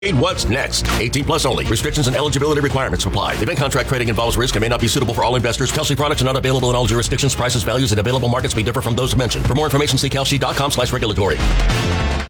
What's next? 18 plus only. Restrictions and eligibility requirements apply. Event contract trading involves risk and may not be suitable for all investors. Kalshi products are not available in all jurisdictions. Prices, values, and available markets may differ from those mentioned. For more information, see kalshi.com/regulatory.